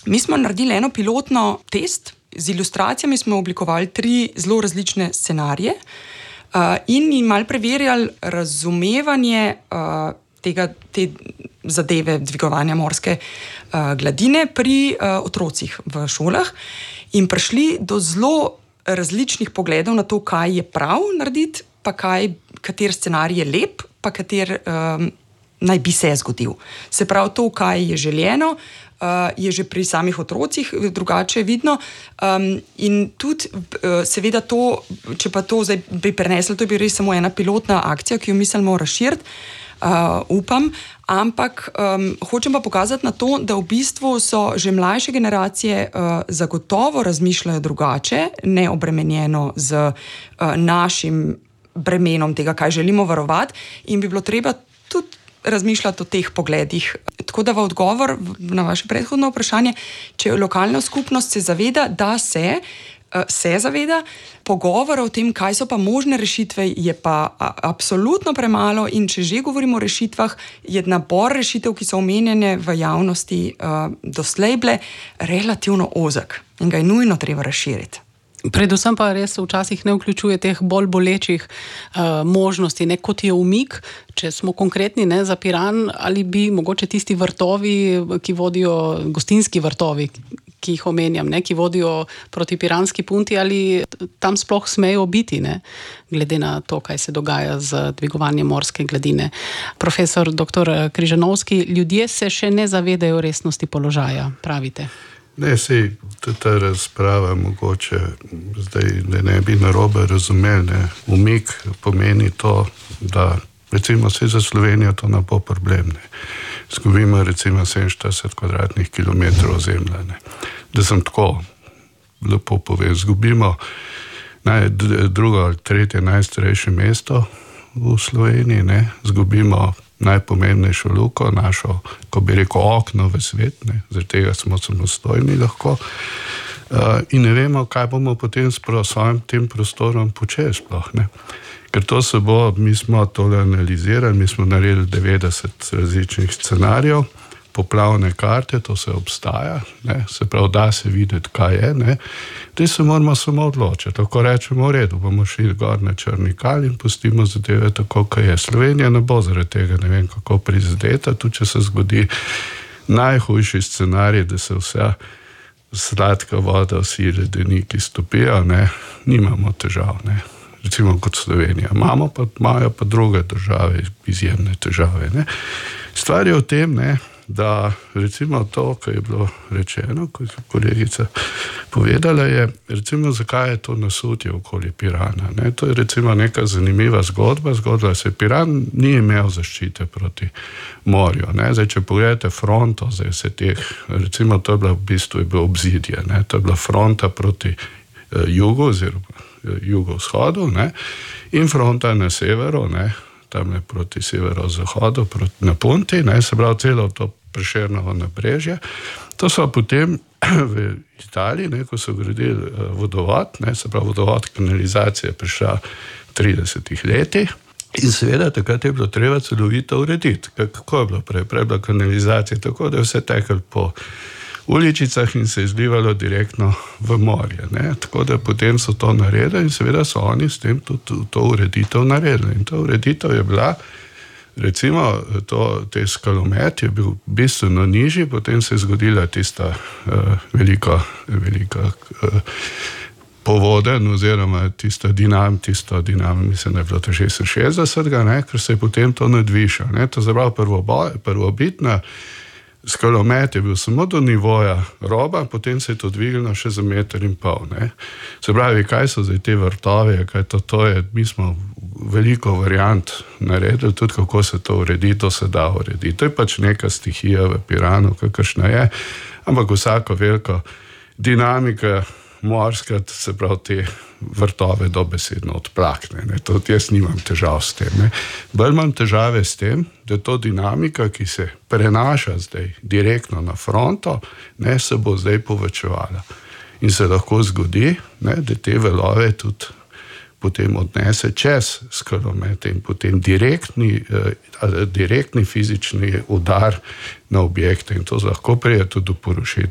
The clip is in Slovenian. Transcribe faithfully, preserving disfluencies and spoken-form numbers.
Mi smo naredili eno pilotno test, z ilustracijami smo oblikovali tri zelo različne scenarije uh, in jim malo preverjali razumevanje uh, tega, te zadeve dvigovanja morske uh, gladine pri uh, otrocih v šolah in prišli do zelo različnih pogledov na to, kaj je prav narediti, pa kaj, kater scenarij je lep, pa kater um, naj bi se zgodil. Se pravi, to, kaj je željeno, uh, je že pri samih otrocih drugače vidno. Um, in tudi, uh, seveda, to, če pa to zdaj bi prenesli, to bi res samo ena pilotna akcija, ki jo mislimo razširiti, uh, upam, ampak um, hočem pa pokazati na to, da v bistvu so že mlajše generacije uh, zagotovo razmišljajo drugače, neobremenjeno z uh, našim bremenom tega, kaj želimo varovati, in bi bilo treba tudi razmišljati o teh pogledih. Tako da v odgovor na vaše predhodno vprašanje, če lokalna skupnost se zaveda, da se, se zaveda, pogovora o tem, kaj so pa možne rešitve, je pa absolutno premalo, in če že govorimo o rešitvah, je nabor rešitev, ki so omenjene v javnosti doslej bile, relativno ozek in ga je nujno treba razširiti. Predvsem pa res včasih ne vključuje teh bolj bolečih uh, možnosti, ne, kot je umik, če smo konkretni, ne, za Piran, ali bi mogoče tisti vrtovi, ki vodijo, gostinski vrtovi, ki jih omenjam, ne, ki vodijo proti Piranski punti, ali tam sploh smejo biti, ne, glede na to, kaj se dogaja z dvigovanjem morske gladine. Profesor doktor Križanovski, ljudje se še ne zavedajo resnosti položaja, pravite? Ne, sej, ta razprava mogoče zdaj ne, ne bi narobe razumeli, ne. Umik pomeni to, da recimo se za Slovenijo to ne bo problem, ne. Zgubimo recimo sedeminštirideset kvadratnih kilometrov ozemlja, ne. Da sem tako lepo povem, zgubimo naj, drugo ali tretje najstarejše mesto v Sloveniji, ne. Zgubimo najpomembnejšo luko, našo, ko bi rekel, okno v svet, ne, zaradi tega smo samostojni lahko. Uh, in ne vemo, kaj bomo potem s svojim tem prostorom počeli sploh, ne. Ker to se bo, mi smo tole analizirali, mi smo naredili devetdeset različnih scenarijev, poplavne karte, to se obstaja, ne, se pravi, da se videti, kaj je, ne. Zdaj se moramo samo odločiti, tako rečemo, v redu, bomo šli gor na črni kal in pustimo zadeve tako, kaj je. Slovenija ne bo zaradi tega, ne vem, kako prizadeta, tudi če se zgodi najhujši scenarij, da se vsa sladka voda, vsi ledeniki stopijo, ne, nimamo težav, ne. Recimo kot Slovenija. Imamo pa, imajo pa druge države izjemne težave, ne. Stvar je v tem, ne, da recimo to, kar je bilo rečeno, kot je kolegica povedala, je recimo, zakaj je to nasutje okoli Pirana. Ne? To je recimo neka zanimiva zgodba. Zgodba se Piran ni imel zaščite proti morju. Ne? Zdaj, če pogledate fronto, zdaj se teh, recimo to je bila v bistvu je bilo obzidje, ne? To je bila fronta proti eh, jugu oziroma eh, jugovzhodu, ne? In fronta na severu, ne? Tam je proti severozahodu, proti na Punti, ne? Se pravi celo to Prešernovo nabrežje. To so potem v Italiji, ne, ko so gradili vodovod, ne, se pravi vodovod, kanalizacija prišla v tridesetih letih in seveda takrat je bilo treba celovito urediti. Kako je bilo prej? Prej je bila kanalizacija tako, da je vse teklo po uličicah in se je izlivalo direktno v morje. Ne. Tako da potem so to naredili in seveda so oni s tem tudi to ureditev naredili. In to ureditev je bila, recimo, to, te skalomet je bil bistveno nižji, potem se je zgodila tista uh, velika, velika uh, povoden oziroma tista dinam, tisto dinam, mislim, da je bilo to šestinšestdeset, ne, ker se je potem to nadvišal. Ne. To zapravo prvobitna skalomet je bil samo do nivoja roba, potem se je to dvignilo še za meter in pol. Ne. Se pravi, kaj so zdaj te vrtove, kaj to, to je, mi smo veliko variant naredili, tudi kako se to uredi, to se da urediti. To je pač neka stihija v Piranu, kakršna je, ampak vsako veliko dinamika morska, se pravi te vrtove dobesedno odplakne. Ne. To jaz nimam težav s tem. Ne. Bolj imam težave s tem, da to dinamika, ki se prenaša zdaj direktno na fronto, ne, se bo zdaj povečevala. In se lahko zgodi, ne, da te valove tudi potem odnese čez skalomete in potem direktni, eh, direktni fizični udar na objekte in to lahko prije tudi do porušitev.